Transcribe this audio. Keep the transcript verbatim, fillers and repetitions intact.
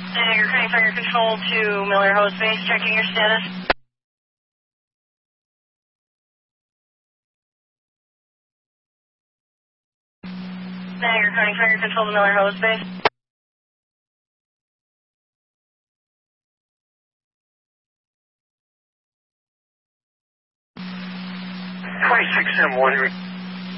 Dagger County Fire Control to Miller Hose Base, checking your status. Dagger County Fire Control to Miller Hose Base. twenty-six M one.